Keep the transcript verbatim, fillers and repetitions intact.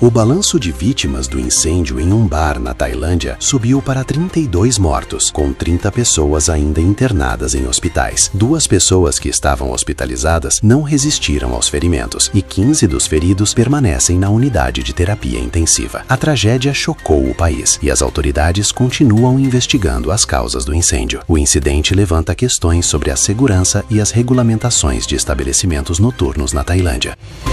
O balanço de vítimas do incêndio em um bar na Tailândia subiu para trinta e dois mortos, com trinta pessoas ainda internadas em hospitais. Duas pessoas que estavam hospitalizadas não resistiram aos ferimentos e quinze dos feridos permanecem na unidade de terapia intensiva. A tragédia chocou o país e as autoridades continuam investigando as causas do incêndio. O incidente levanta questões sobre a segurança e as regulamentações de estabelecimentos noturnos na Tailândia.